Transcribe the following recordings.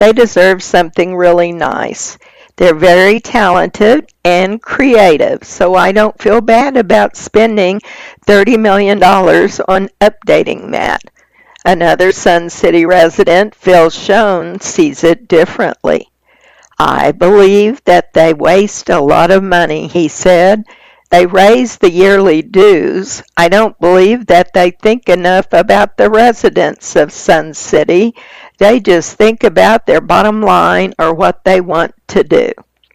They deserve something really nice. They're very talented and creative, so I don't feel bad about spending $30 million on updating that. Another Sun City resident, Phil Schoen, sees it differently. I believe that they waste a lot of money, he said. They raise the yearly dues. I don't believe that they think enough about the residents of Sun City. They just think about their bottom line or what they want to do.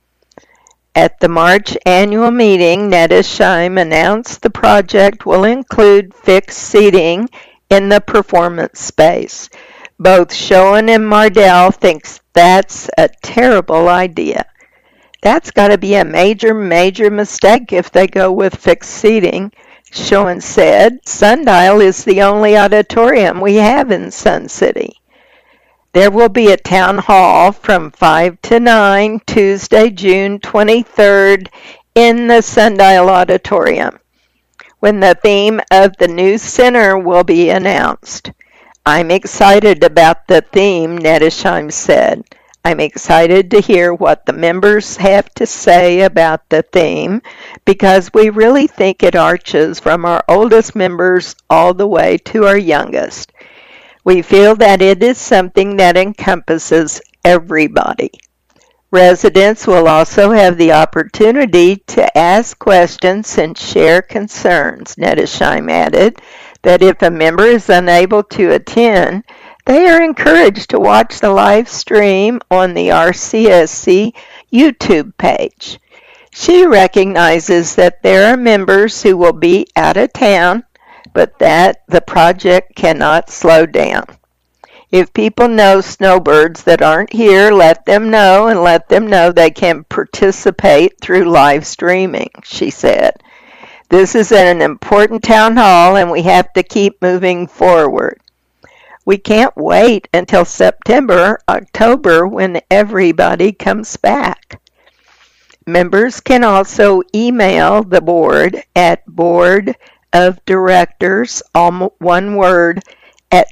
At the March annual meeting, Nettesheim announced the project will include fixed seating in the performance space. Both Schoen and Mardell thinks that's a terrible idea. That's got to be a major mistake if they go with fixed seating. Schoen said, Sundial is the only auditorium we have in Sun City. There will be a town hall from 5 to 9, Tuesday, June 23rd, in the Sundial Auditorium, when the theme of the new center will be announced. I'm excited about the theme, Nettesheim said. I'm excited to hear what the members have to say about the theme because we really think it arches from our oldest members all the way to our youngest. We feel that it is something that encompasses everybody. Residents will also have the opportunity to ask questions and share concerns. Nettesheim added that if a member is unable to attend, they are encouraged to watch the live stream on the RCSC YouTube page. She recognizes that there are members who will be out of town, but that the project cannot slow down. If people know snowbirds that aren't here, let them know and let them know they can participate through live streaming, she said. This is an important town hall and we have to keep moving forward. We can't wait until September, October when everybody comes back. Members can also email the board at boardofdirectors, all one word, at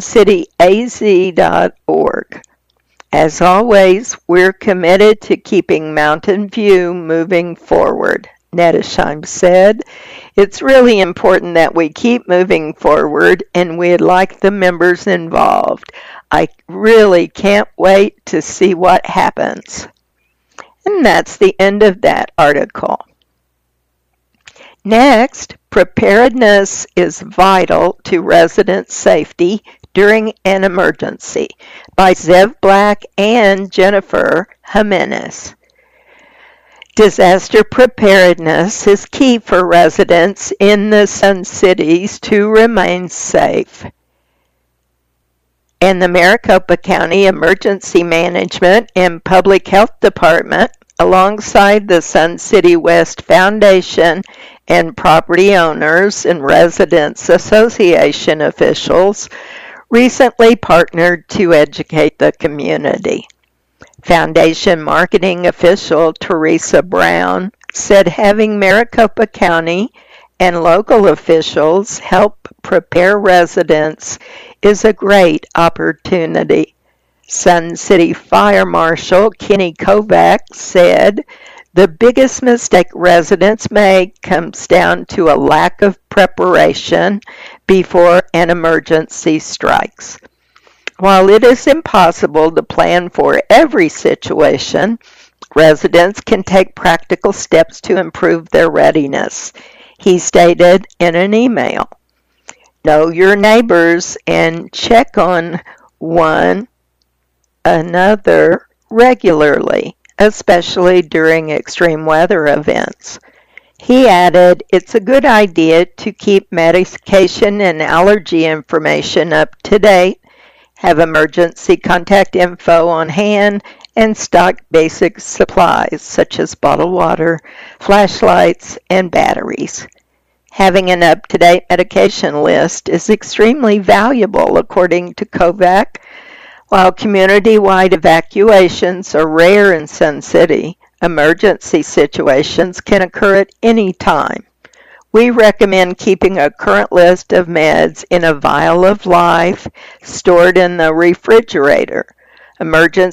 suncityaz.org. As always, we're committed to keeping Mountain View moving forward, Nettesheim said. It's really important that we keep moving forward, and we'd like the members involved. I really can't wait to see what happens. And that's the end of that article. Next, preparedness is vital to resident safety during an emergency by Zev Black and Jennifer Jimenez. Disaster preparedness is key for residents in the Sun Cities to remain safe. And the Maricopa County Emergency Management and Public Health Department, alongside the Sun City West Foundation and property owners and residents association officials, recently partnered to educate the community. Foundation marketing official Teresa Brown said having Maricopa County and local officials help prepare residents is a great opportunity. Sun City Fire Marshal Kenny Kovac said, the biggest mistake residents make comes down to a lack of preparation before an emergency strikes. While it is impossible to plan for every situation, residents can take practical steps to improve their readiness, he stated in an email. Know your neighbors and check on one another regularly, especially during extreme weather events. He added, it's a good idea to keep medication and allergy information up to date, have emergency contact info on hand, and stock basic supplies such as bottled water, flashlights, and batteries. Having an up-to-date medication list is extremely valuable, according to Kovac. While community-wide evacuations are rare in Sun City, emergency situations can occur at any time. We recommend keeping a current list of meds in a vial of life stored in the refrigerator. emergency